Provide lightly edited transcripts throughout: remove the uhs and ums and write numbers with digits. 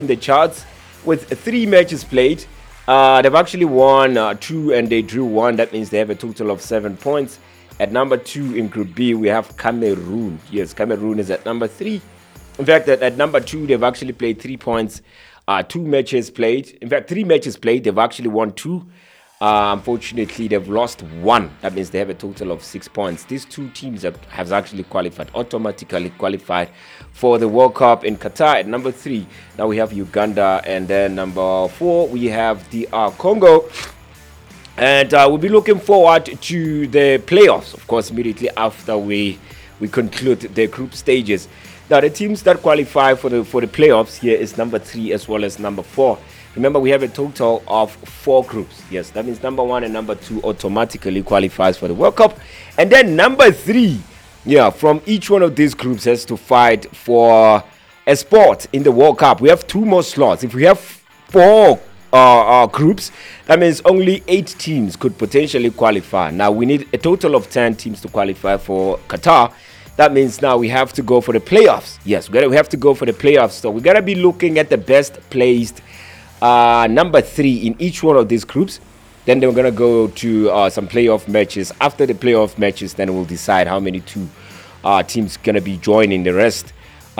the charts with 3 matches played. They've actually won 2 and they drew 1. That means they have a total of 7 points. At number 2 in Group B, we have Cameroon. Yes, Cameroon is at number 3. In fact, at number 2, they've actually played 3 points. 2 matches played. In fact, 3 matches played. They've actually won 2. Unfortunately, they've lost 1. That means they have a total of 6 points. These 2 teams have actually automatically qualified for the World Cup in Qatar. At number 3, now we have Uganda, and then number 4 we have DR Congo. And we'll be looking forward to the playoffs, of course, immediately after we conclude the group stages. Now, the teams that qualify for the playoffs here is number 3 as well as number 4. Remember, we have a total of 4 groups. Yes, that means number 1 and number 2 automatically qualifies for the World Cup. And then number 3, from each one of these groups has to fight for a spot in the World Cup. We have 2 more slots. If we have 4 groups, that means only 8 teams could potentially qualify. Now, we need a total of 10 teams to qualify for Qatar. That means now we have to go for the playoffs. Yes, we have to go for the playoffs. So we got to be looking at the best placed number 3 in each one of these groups. Then we're going to go to some playoff matches. After the playoff matches, then we'll decide how many 2 teams going to be joining the rest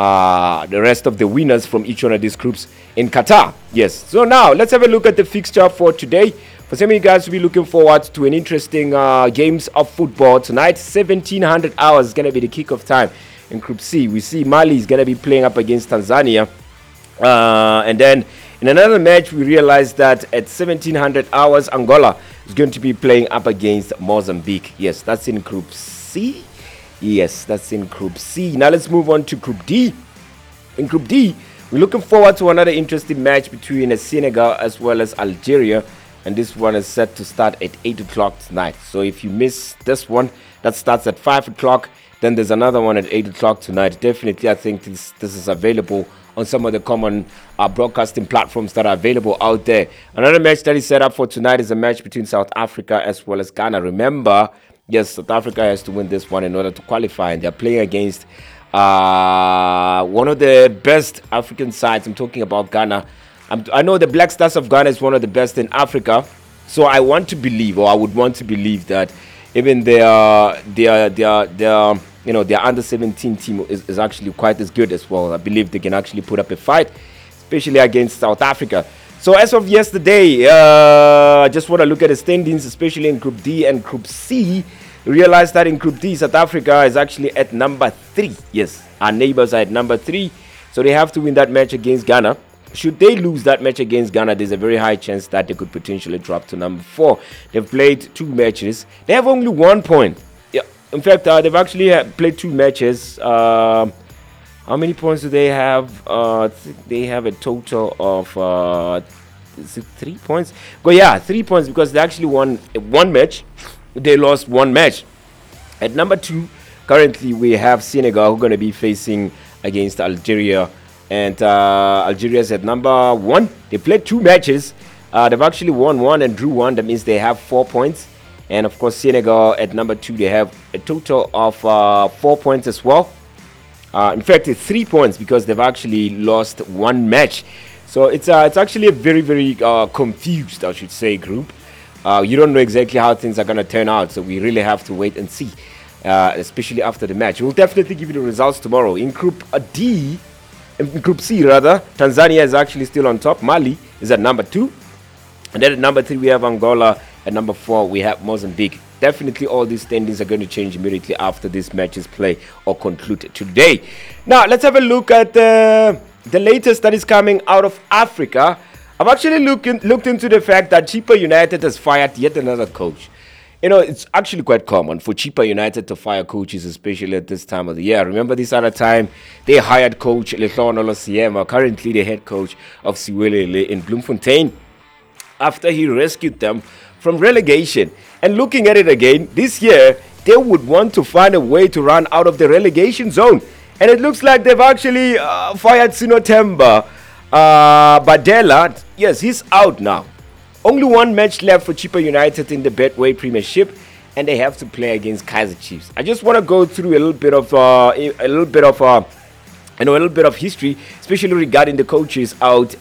of the winners from each one of these groups in Qatar. Yes. So now let's have a look at the fixture for today. For some of you guys to be looking forward to an interesting games of football tonight, 1700 hours is going to be the kickoff time in Group C. We see Mali is going to be playing up against Tanzania, and then in another match we realize that at 1700 hours Angola is going to be playing up against Mozambique. Yes, that's in Group C. Yes, that's in Group C. Now let's move on to Group D. In Group D, we're looking forward to another interesting match between Senegal as well as Algeria. And this one is set to start at 8 o'clock tonight. So if you miss this one, that starts at 5 o'clock. Then there's another one at 8 o'clock tonight. Definitely, I think this is available on some of the common broadcasting platforms that are available out there. Another match that is set up for tonight is a match between South Africa as well as Ghana. Remember, yes, South Africa has to win this one in order to qualify. And they're playing against one of the best African sides. I'm talking about Ghana. I know the Black Stars of Ghana is one of the best in Africa, so I would want to believe that even their under 17 team is actually quite as good as well. I believe they can actually put up a fight, especially against South Africa. So as of yesterday, I just want to look at the standings, especially in Group D and Group C. Realize that in Group D, South Africa is actually at number 3. Yes, our neighbors are at number 3, so they have to win that match against Ghana. Should they lose that match against Ghana, there's a very high chance that they could potentially drop to number 4. They've played 2 matches. They have only 1 point. Yeah, in fact, they've actually played 2 matches. How many points do they have? They have a total of is it 3 points? 3 points because they actually won 1 match. They lost 1 match. At number 2, currently we have Senegal, who are going to be facing against Algeria. And Algeria is at number 1. They played 2 matches. They've actually won 1 and drew 1. That means they have 4 points. And of course, Senegal at number 2, they have a total of 4 points as well. In fact, it's 3 points because they've actually lost 1 match. So it's actually a very, very confused, I should say, group. You don't know exactly how things are going to turn out. So we really have to wait and see, especially after the match. We'll definitely give you the results tomorrow. In Group D, in Group C rather, Tanzania is actually still on top. Mali is at number 2. And then at number 3 we have Angola. At number 4 we have Mozambique. Definitely all these standings are going to change immediately after these matches play or conclude today. Now let's have a look at the latest that is coming out of Africa. I've actually looked into the fact that Chippa United has fired yet another coach. You know, it's actually quite common for Chippa United to fire coaches, especially at this time of the year. Remember this other time, they hired coach Lehlohonolo Siema, currently the head coach of Siwelele in Bloemfontein, after he rescued them from relegation. And looking at it again, this year, they would want to find a way to run out of the relegation zone. And it looks like they've actually fired Sinotemba Badela. Yes, he's out now. Only 1 match left for Chippa United in the Betway Premiership, and they have to play against Kaizer Chiefs. I just want to go through a little bit of I know a little bit of history, especially regarding the coaches out